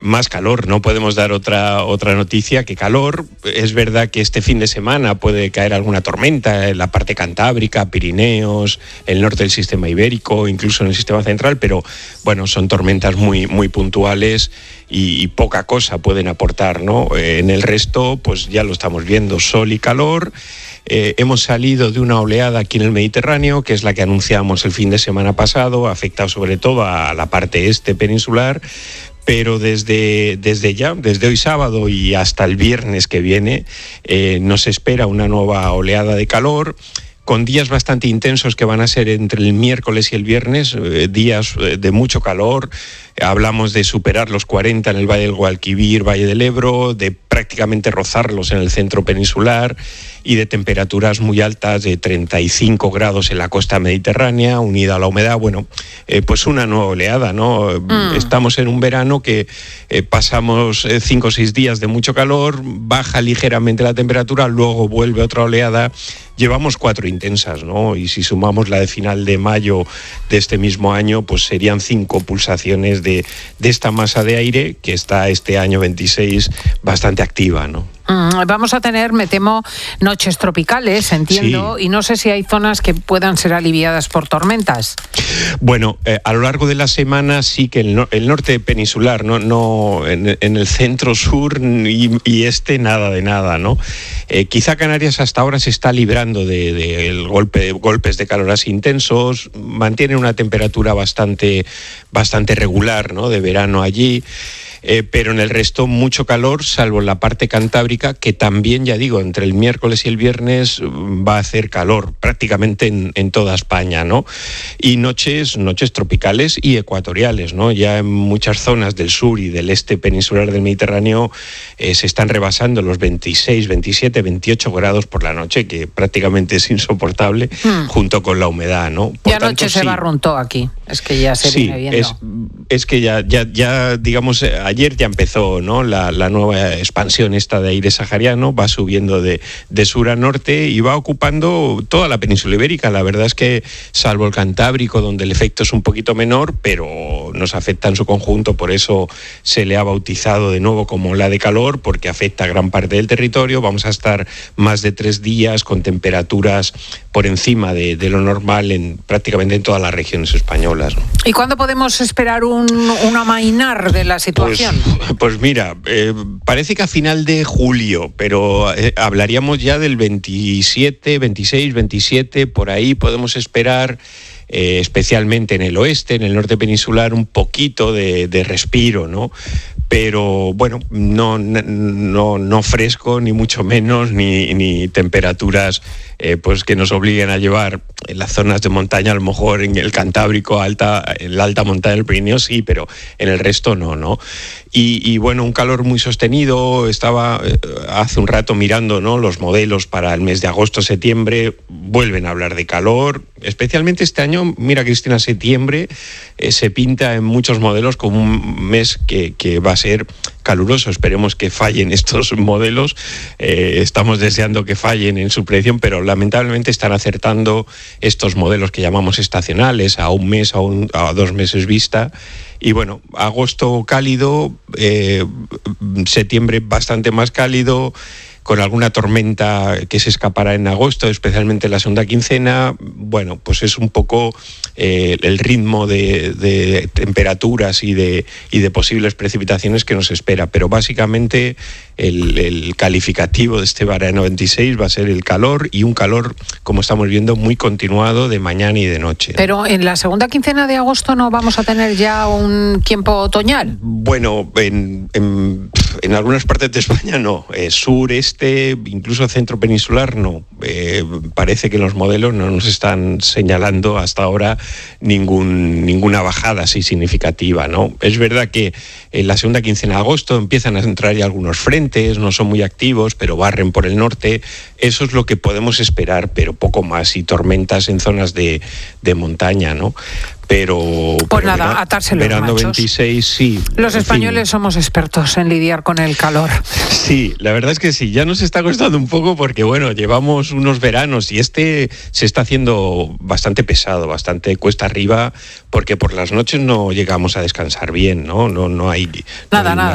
más calor, no podemos dar otra noticia que calor. Es verdad que este fin de semana puede caer alguna tormenta en la parte cantábrica, Pirineos, el norte del sistema ibérico, incluso en el sistema central, pero bueno, son tormentas muy, muy puntuales y poca cosa pueden aportar, ¿no? En el resto, pues ya lo estamos viendo, sol y calor. Hemos salido de una oleada aquí en el Mediterráneo, que es la que anunciamos el fin de semana pasado, afecta sobre todo a la parte este peninsular, pero desde hoy sábado y hasta el viernes que viene nos espera una nueva oleada de calor, con días bastante intensos que van a ser entre el miércoles y el viernes, días de mucho calor. Hablamos de superar los 40 en el Valle del Guadalquivir, Valle del Ebro, de prácticamente rozarlos en el centro peninsular y de temperaturas muy altas de 35 grados en la costa mediterránea, unida a la humedad. Bueno, pues una nueva oleada, ¿no? Estamos en un verano que pasamos 5 o 6 días de mucho calor, baja ligeramente la temperatura, luego vuelve otra oleada. Llevamos 4 intensas, ¿no? Y si sumamos la de final de mayo de este mismo año, pues serían 5 pulsaciones de esta masa de aire que está este año 26 bastante activa, ¿no? Vamos a tener, me temo, noches tropicales, entiendo, sí. Y no sé si hay zonas que puedan ser aliviadas por tormentas. Bueno, a lo largo de la semana sí que el norte peninsular, no en el centro, sur y este nada de nada, ¿no? Quizá Canarias hasta ahora se está librando de golpes de calor así intensos, mantiene una temperatura bastante regular, ¿no? De verano allí. Pero en el resto mucho calor, salvo en la parte cantábrica, que también, ya digo, entre el miércoles y el viernes va a hacer calor prácticamente en toda España, ¿no? Y noches tropicales y ecuatoriales, ¿no? Ya en muchas zonas del sur y del este peninsular del Mediterráneo se están rebasando los 26, 27, 28 grados por la noche, que prácticamente es insoportable, junto con la humedad, ¿no? Por tanto, anoche se barruntó aquí, es que ya se viene viendo. Es que ya digamos, ayer ya empezó, ¿no? La nueva expansión esta de aire sahariano, va subiendo de sur a norte y va ocupando toda la península ibérica. La verdad es que, salvo el Cantábrico, donde el efecto es un poquito menor, pero nos afecta en su conjunto, por eso se le ha bautizado de nuevo como ola de calor, porque afecta a gran parte del territorio. Vamos a estar más de 3 días con temperaturas por encima de lo normal prácticamente en todas las regiones españolas, ¿no? ¿Y cuándo podemos esperar un amainar de la situación? Pues mira, parece que a final de julio, pero hablaríamos ya del 27, 26, 27, por ahí podemos esperar, especialmente en el oeste, en el norte peninsular, un poquito de respiro, ¿no? Pero bueno, no fresco, ni mucho menos, ni temperaturas pues que nos obliguen a llevar en las zonas de montaña, a lo mejor en el Cantábrico, en la alta montaña del Pirineo sí, pero en el resto no. Y bueno, un calor muy sostenido. Estaba hace un rato mirando, ¿no?, los modelos para el mes de agosto, septiembre, vuelven a hablar de calor, especialmente este año. Mira, Cristina, septiembre se pinta en muchos modelos como un mes que va a ser caluroso. Esperemos que fallen estos modelos, estamos deseando que fallen en su predicción, pero lamentablemente están acertando estos modelos que llamamos estacionales a un mes, a 2 meses vista. Y bueno, agosto cálido, septiembre bastante más cálido, con alguna tormenta que se escapará en agosto, especialmente en la segunda quincena. Bueno, pues es un poco el ritmo de temperaturas y de posibles precipitaciones que nos espera. Pero básicamente el calificativo de este verano 26 va a ser el calor, y un calor, como estamos viendo, muy continuado de mañana y de noche. Pero en la segunda quincena de agosto no vamos a tener ya un tiempo otoñal. Bueno, en algunas partes de España no, sur, este, incluso centro peninsular no. Parece que los modelos no nos están señalando hasta ahora ninguna bajada así significativa, ¿no? Es verdad que en la segunda quincena de agosto empiezan a entrar ya algunos frentes, no son muy activos, pero barren por el norte. Eso es lo que podemos esperar, pero poco más, y tormentas en zonas de montaña, ¿no? Pero nada, atarse los verano machos. 26, sí. Los españoles somos expertos en lidiar con el calor. Sí, la verdad es que sí, ya nos está costando un poco porque, bueno, llevamos unos veranos y este se está haciendo bastante pesado, bastante cuesta arriba, porque por las noches no llegamos a descansar bien, ¿no? No hay... Nada.